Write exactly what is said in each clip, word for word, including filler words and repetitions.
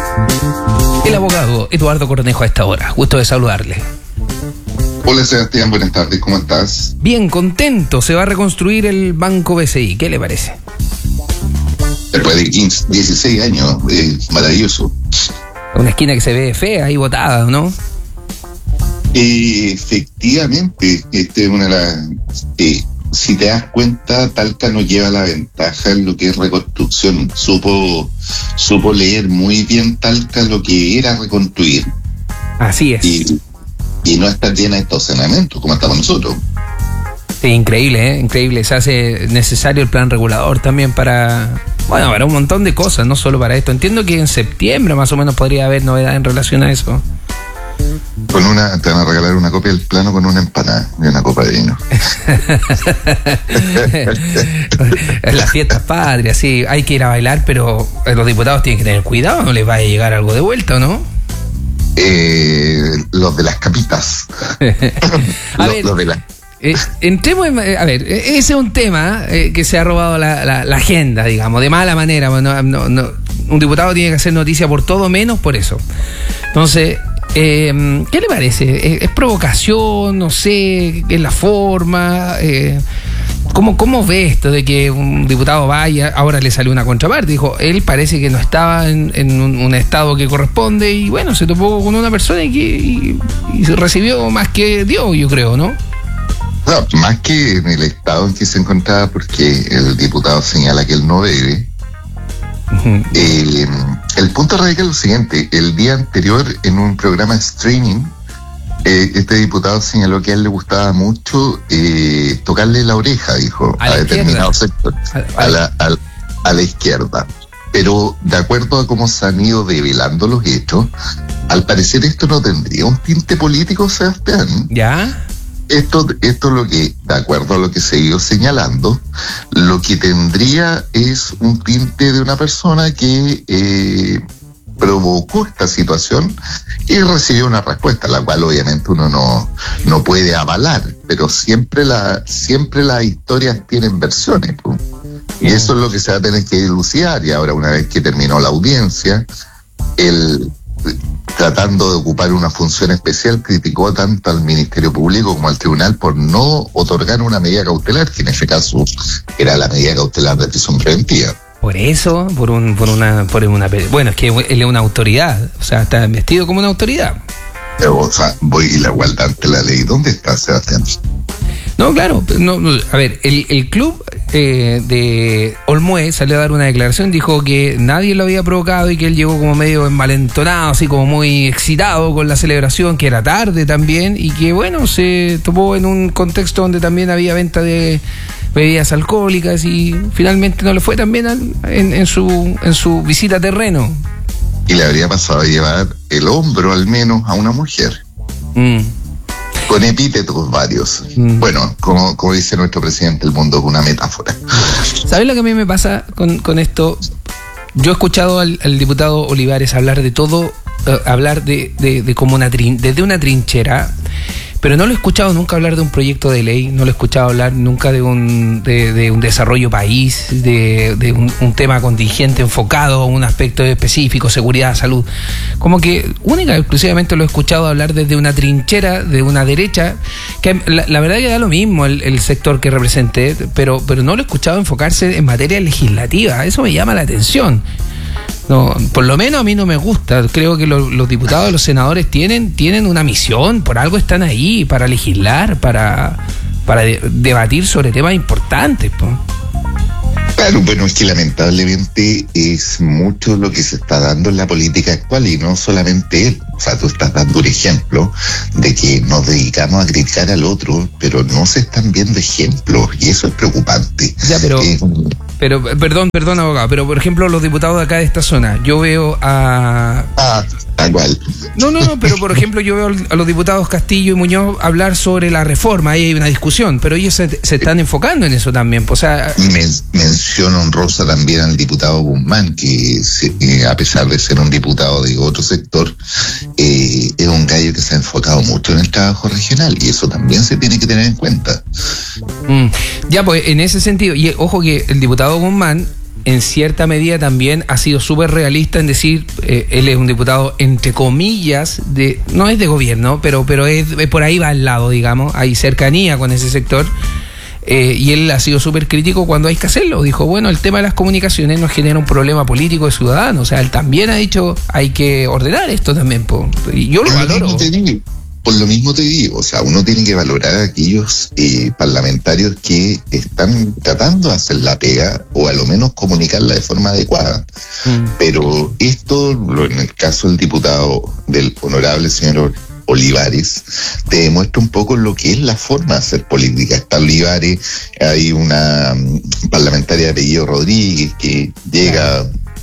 El abogado Eduardo Cornejo a esta hora. Gusto de saludarle. Hola Sebastián, buenas tardes, ¿cómo estás? Bien, contento. Se va a reconstruir el Banco B C I. ¿Qué le parece? Después de quince, dieciséis años, eh, maravilloso. Una esquina que se ve fea ahí botada, ¿no? Eh, efectivamente, este es una de las... Eh, si te das cuenta, Talca nos lleva la ventaja en lo que es reconstrucción. Supo, supo leer muy bien Talca lo que era reconstruir. Así es. Y, y no estar llena de estos saneamientos como estamos nosotros. Sí, increíble, ¿eh? Increíble. Se hace necesario el plan regulador también para... Bueno, para un montón de cosas, no solo para esto. Entiendo que en septiembre más o menos podría haber novedad en relación a eso. Con una, te van a regalar una copia del plano con una empanada y una copa de vino. Las fiestas patrias, sí, hay que ir a bailar, pero los diputados tienen que tener cuidado, no les va a llegar algo de vuelta, ¿o no? Eh, los de las capitas. a los, ver, los de la... eh, entremos en, a ver, ese es un tema eh, que se ha robado la, la, la agenda, digamos, de mala manera. Bueno, no, no, un diputado tiene que hacer noticia por todo menos por eso. Entonces, Eh, ¿qué le parece? ¿Es, es provocación? No sé, ¿es la forma? Eh, ¿cómo, ¿Cómo ve esto de que un diputado vaya? Ahora le salió una contraparte, dijo, él parece que no estaba en, en un, un estado que corresponde y bueno, se topó con una persona y, que, y, y recibió más que dio, yo creo, ¿no? No, más que en el estado en que se encontraba, porque el diputado señala que él no bebe. Uh-huh. Eh, el punto radica en lo siguiente: el día anterior, en un programa de streaming, eh, este diputado señaló que a él le gustaba mucho eh, tocarle la oreja, dijo, a, a determinado sector, a, a, la, a, a la izquierda. Pero de acuerdo a cómo se han ido develando los hechos, al parecer esto no tendría un tinte político, Sebastián. ¿Ya? Esto, esto es lo que, de acuerdo a lo que se ha ido señalando, lo que tendría es un tinte de una persona que eh, provocó esta situación y recibió una respuesta, la cual obviamente uno no, no puede avalar, pero siempre, la, siempre las historias tienen versiones, pues. Y eso es lo que se va a tener que dilucidar. Y ahora, una vez que terminó la audiencia, el... tratando de ocupar una función especial, criticó tanto al Ministerio Público como al Tribunal por no otorgar una medida cautelar, que en ese caso era la medida cautelar de prisión preventiva. Por eso, por un, por una, por una, bueno, es que él es una autoridad, o sea, está vestido como una autoridad. Pero, o sea, voy y la igualdad ante la ley, ¿dónde está, Sebastián? No, claro, no, a ver, el, el club eh, de Olmué salió a dar una declaración, dijo que nadie lo había provocado y que él llegó como medio envalentonado, así como muy excitado con la celebración, que era tarde también, y que bueno, se topó en un contexto donde también había venta de bebidas alcohólicas y finalmente no le fue tan bien en, en, su, en su visita a terreno. Y le habría pasado a llevar el hombro al menos a una mujer. Mm. Con epítetos varios. Mm. Bueno, como, como dice nuestro presidente, el mundo es una metáfora. ¿Sabes lo que a mí me pasa con, con esto? Yo he escuchado al, al diputado Olivares hablar de todo, uh, hablar de, de, de como una trin, desde una trinchera, pero no lo he escuchado nunca hablar de un proyecto de ley, no lo he escuchado hablar nunca de un, de, de un desarrollo país, de, de un, un tema contingente enfocado a un aspecto específico, seguridad, salud. Como que única y exclusivamente lo he escuchado hablar desde una trinchera, de una derecha, que la, la verdad que da lo mismo el, el sector que represente, pero, pero no lo he escuchado enfocarse en materia legislativa. Eso me llama la atención. No, por lo menos a mí no me gusta. Creo que lo, los diputados, los senadores tienen, tienen una misión, por algo están ahí, para legislar, para, para de, debatir sobre temas importantes, pues. Claro, bueno, es que lamentablemente es mucho lo que se está dando en la política actual y no solamente él. O sea, tú estás dando un ejemplo de que nos dedicamos a criticar al otro, pero no se están viendo ejemplos y eso es preocupante. Ya, pero... Eh, Pero, perdón, perdón, abogado, pero por ejemplo, los diputados de acá de esta zona, yo veo a... Ah, tal cual. No, no, no, pero por ejemplo, yo veo a los diputados Castillo y Muñoz hablar sobre la reforma, ahí hay una discusión, pero ellos se, se están enfocando en eso también, o sea... Men, menciono honrosa también al diputado Guzmán, que se, eh, a pesar de ser un diputado de otro sector, eh, es un gallo que se ha enfocado mucho en el trabajo regional, y eso también se tiene que tener en cuenta. Mm, ya, pues, en ese sentido, y ojo que el diputado Guzmán en cierta medida también ha sido súper realista en decir, eh, él es un diputado entre comillas, de no es de gobierno, pero, pero es, es por ahí va al lado, digamos, hay cercanía con ese sector. Eh, y él ha sido súper crítico cuando hay que hacerlo. Dijo, bueno, el tema de las comunicaciones nos genera un problema político de ciudadanos. O sea, él también ha dicho, hay que ordenar esto también, po. Y yo lo valoro. Por lo mismo te digo, o sea, uno tiene que valorar a aquellos eh, parlamentarios que están tratando de hacer la pega o a lo menos comunicarla de forma adecuada. Mm. Pero esto, en el caso del diputado, del honorable señor Olivares, te demuestra un poco lo que es la forma de hacer política. Está Olivares, hay una um, parlamentaria de apellido Rodríguez que llega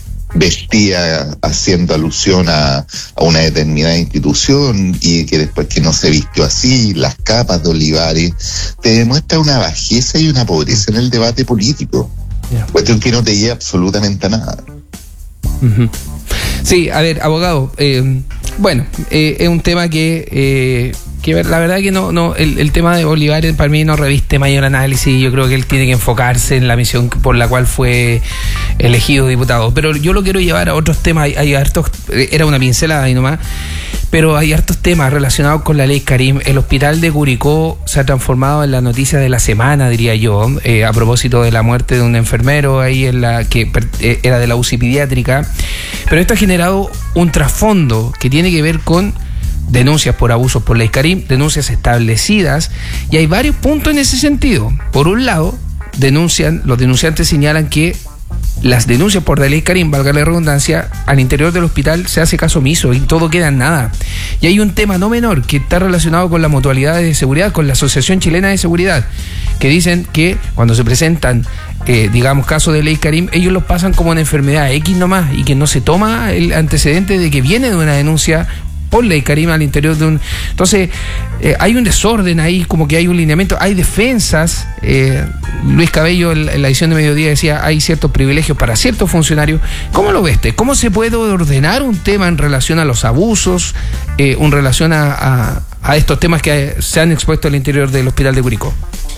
vestía haciendo alusión a, a una determinada institución y que después que no se vistió así, las capas de Olivares, te demuestra una bajeza y una pobreza en el debate político. Yeah. Cuestión que no te lleva absolutamente a nada. Uh-huh. Sí, a ver, abogado, eh, bueno, eh, es un tema que, eh, que la verdad que no, no el, el tema de Olivares para mí no reviste mayor análisis. Yo creo que él tiene que enfocarse en la misión por la cual fue elegido diputado. Pero yo lo quiero llevar a otros temas. Hay, hay hartos, era una pincelada ahí nomás, pero hay hartos temas relacionados con la ley Karim. El hospital de Curicó se ha transformado en la noticia de la semana, diría yo, eh, a propósito de la muerte de un enfermero ahí en la que eh, era de la U C I pediátrica. Pero esto ha generado un trasfondo que tiene que ver con denuncias por abusos por ley Karim, denuncias establecidas, y hay varios puntos en ese sentido. Por un lado, denuncian, los denunciantes señalan que las denuncias por la ley Karim, valga la redundancia, al interior del hospital se hace caso omiso y todo queda en nada. Y hay un tema no menor que está relacionado con la mutualidad de seguridad, con la Asociación Chilena de Seguridad, que dicen que cuando se presentan eh, digamos, casos de ley Karim, ellos los pasan como una enfermedad X nomás, y que no se toma el antecedente de que viene de una denuncia por ley Karim al interior de un... Entonces, eh, hay un desorden ahí, como que hay un lineamiento, hay defensas. Eh, Luis Cabello en, en la edición de Mediodía decía, hay ciertos privilegios para ciertos funcionarios. ¿Cómo lo ves? ¿Cómo se puede ordenar un tema en relación a los abusos, eh, en relación a, a, a estos temas que se han expuesto al interior del hospital de Curicó?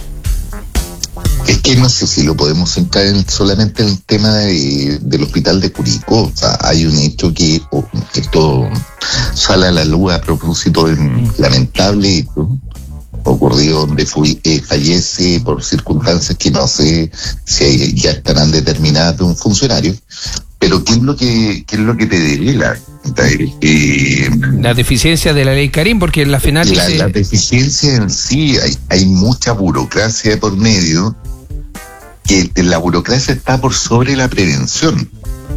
Es que no sé si lo podemos centrar en solamente en el tema de, del hospital de Curicó. O sea, hay un hecho que, que esto sale a la luz a propósito de un lamentable hecho ocurrido donde fui, eh, fallece por circunstancias que no sé si ya estarán determinadas de un funcionario. Pero ¿qué es lo que, qué es lo que te devela? Eh, la deficiencia de la ley Karim, porque en la final la, dice... la deficiencia en sí, hay, hay mucha burocracia por medio, que la burocracia está por sobre la prevención.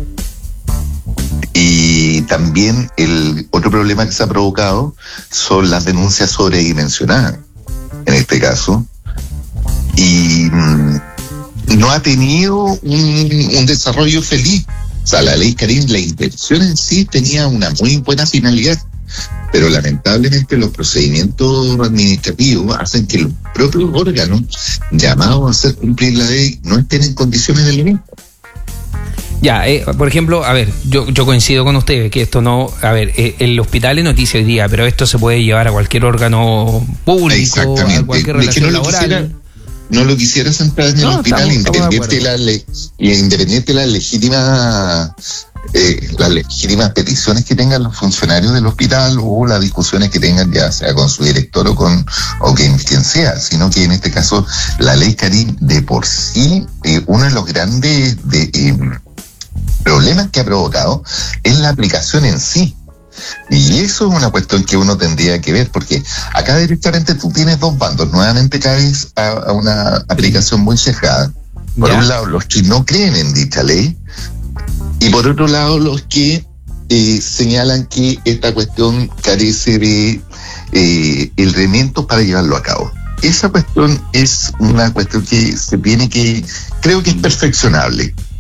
Y también el otro problema que se ha provocado son las denuncias sobredimensionadas, en este caso, y mmm, no ha tenido un, un desarrollo feliz. O sea, la ley Karim, la intención en sí tenía una muy buena finalidad, pero lamentablemente los procedimientos administrativos hacen que los propios órganos llamados a hacer cumplir la ley no estén en condiciones de límite. Ya, eh, por ejemplo, a ver, yo, yo coincido con ustedes que esto no, a ver, eh, el hospital es noticia hoy día, pero esto se puede llevar a cualquier órgano público, a cualquier relación no laboral. Quisiera, no lo quisiera centrar en el no, hospital, estamos, independiente, estamos de la le, independiente de las legítimas eh, las legítimas peticiones que tengan los funcionarios del hospital o las discusiones que tengan ya sea con su director o con o quien, quien sea, sino que en este caso la ley Karim de por sí, eh, uno de los grandes de, eh, problemas que ha provocado es la aplicación en sí. Y eso es una cuestión que uno tendría que ver, porque acá directamente tú tienes dos bandos. Nuevamente caes a, a una aplicación muy sesgada. Por ya. un lado, los que no creen en dicha ley, y por otro lado, los que eh, señalan que esta cuestión carece de eh, elementos para llevarlo a cabo. Esa cuestión es una cuestión que se tiene que, creo que es perfeccionable.